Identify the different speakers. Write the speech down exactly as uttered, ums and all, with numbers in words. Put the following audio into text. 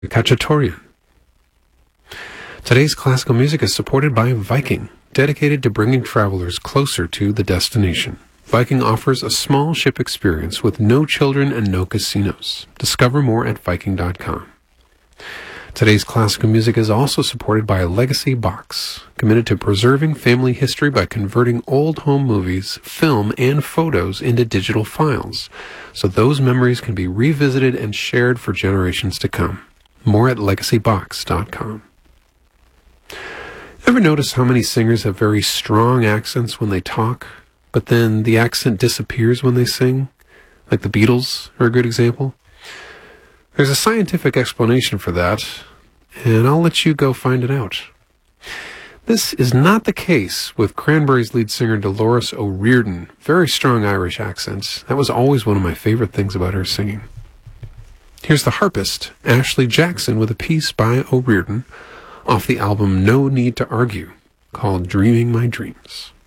Speaker 1: Khachaturian. Today's classical music is supported by Viking, dedicated to bringing travelers closer to the destination. Viking offers a small ship experience with no children and no casinos. Discover more at Viking dot com. Today's classical music is also supported by Legacy Box, committed to preserving family history by converting old home movies, film, and photos into digital files, so those memories can be revisited and shared for generations to come. More at Legacy Box dot com. Ever notice how many singers have very strong accents when they talk, but then the accent disappears when they sing? Like the Beatles are a good example. There's a scientific explanation for that, and I'll let you go find it out. This is not the case with Cranberries lead singer Dolores O'Riordan. Very strong Irish accent. That was always one of my favorite things about her singing. Here's the harpist, Ashley Jackson, with a piece by O'Riordan off the album No Need to Argue, called Dreaming My Dreams.